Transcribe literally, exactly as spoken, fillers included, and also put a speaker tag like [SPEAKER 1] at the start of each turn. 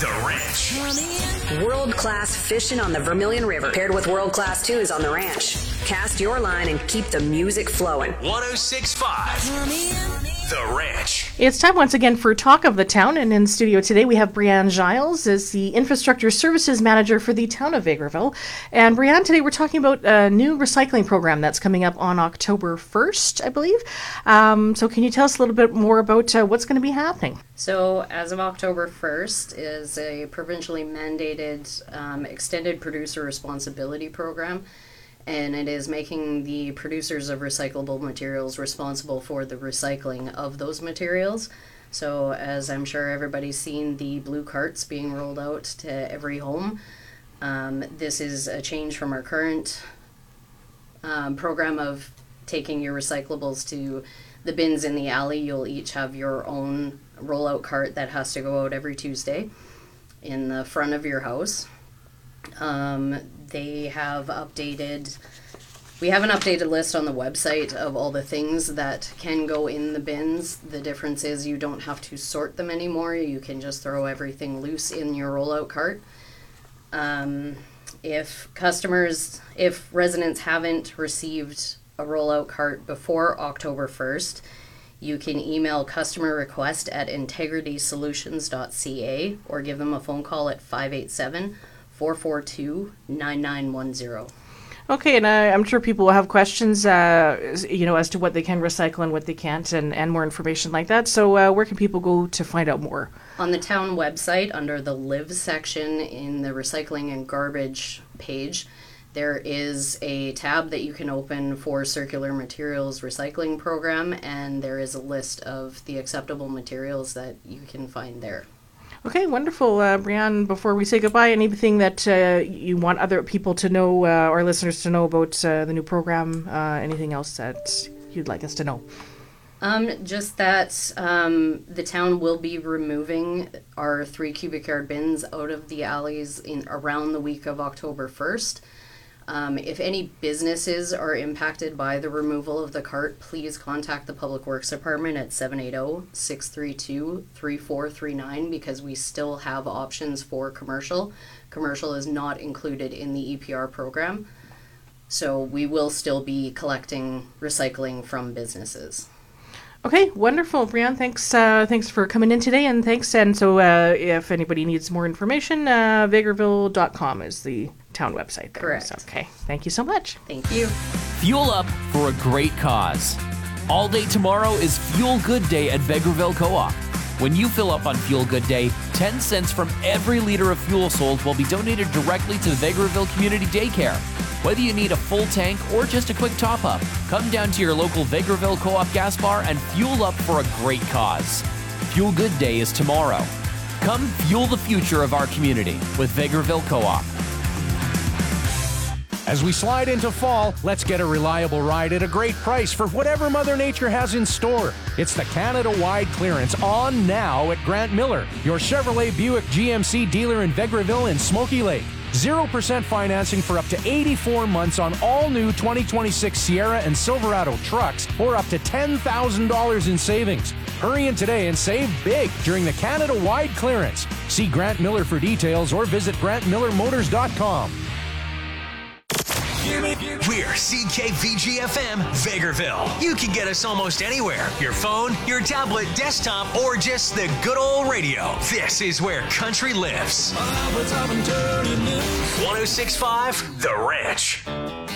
[SPEAKER 1] The Ranch.
[SPEAKER 2] World-class fishing on the Vermilion River, paired with world-class tunes on the ranch. Cast your line and keep the music flowing.
[SPEAKER 1] one oh six point five The Ranch.
[SPEAKER 3] It's time once again for Talk of the Town, and in studio today we have Brianne Giles as the Infrastructure Services Manager for the Town of Vegreville. And Brianne, today we're talking about a new recycling program that's coming up on October first, I believe. Um, so can you tell us a little bit more about uh, what's going to be happening?
[SPEAKER 4] So as of October first is a provincially mandated um, extended producer responsibility program. And it is making the producers of recyclable materials responsible for the recycling of those materials. So as I'm sure everybody's seen the blue carts being rolled out to every home, um, this is a change from our current um, program of taking your recyclables to the bins in the alley. You'll each have your own rollout cart that has to go out every Tuesday in the front of your house. Um, they have updated, we have an updated list on the website of all the things that can go in the bins. The difference is you don't have to sort them anymore. You can just throw everything loose in your rollout cart. Um, if customers, if residents haven't received a rollout cart before October first, you can email customer request at integrity solutions dot c a or give them a phone call at five eight seven, four four two, nine nine one zero.
[SPEAKER 3] Okay, and uh, I'm sure people will have questions, uh, you know, as to what they can recycle and what they can't, and, and more information like that. So uh, where can people go to find out more?
[SPEAKER 4] On the town website, under the Live section in the Recycling and Garbage page, there is a tab that you can open for Circular Materials Recycling Program, and there is a list of the acceptable materials that you can find there.
[SPEAKER 3] Okay, wonderful. Uh, Brianne, before we say goodbye, anything that uh, you want other people to know, uh, or listeners to know about uh, the new program, uh, anything else that you'd like us to know?
[SPEAKER 4] Um, just that um, the town will be removing our three cubic yard bins out of the alleys in around the week of October first. Um, if any businesses are impacted by the removal of the cart, please contact the Public Works Department at seven eight zero, six three two, three four three nine because we still have options for commercial. Commercial is not included in the E P R program, so we will still be collecting recycling from businesses.
[SPEAKER 3] Okay, wonderful, Brianne. Thanks, uh, thanks for coming in today, and thanks. And so, uh, if anybody needs more information, uh, vegreville dot com is the town website there.
[SPEAKER 4] Correct.
[SPEAKER 3] So, okay, thank you so much.
[SPEAKER 4] Thank you.
[SPEAKER 5] Fuel up for a great cause. All day tomorrow is Fuel Good Day at Vegreville Co-op. When you fill up on Fuel Good Day, ten cents from every liter of fuel sold will be donated directly to Vegreville Community Daycare. Whether you need a full tank or just a quick top-up, come down to your local Vegreville Co-op gas bar and fuel up for a great cause. Fuel Good Day is tomorrow. Come fuel the future of our community with Vegreville Co-op.
[SPEAKER 6] As we slide into fall, let's get a reliable ride at a great price for whatever Mother Nature has in store. It's the Canada-wide clearance on now at Grant Miller, your Chevrolet Buick G M C dealer in Vegreville and Smoky Lake. zero percent financing for up to eighty-four months on all new twenty twenty-six Sierra and Silverado trucks, or up to ten thousand dollars in savings. Hurry in today and save big during the Canada-wide clearance. See Grant Miller for details or visit grant miller motors dot com.
[SPEAKER 1] We're C K V G F M Vegreville. You can get us almost anywhere. Your phone, your tablet, desktop, or just the good old radio. This is where country lives. one oh six point five The Ranch.